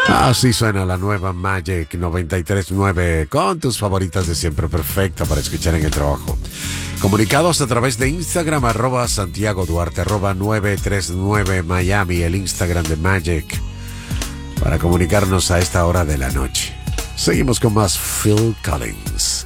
Así suena la nueva Magic 93.9 con tus favoritas de siempre, perfecta para escuchar en el trabajo. Comunicados a través de Instagram, @Santiago Duarte, @939 Miami, el Instagram de Magic, para comunicarnos a esta hora de la noche. Seguimos con más Phil Collins.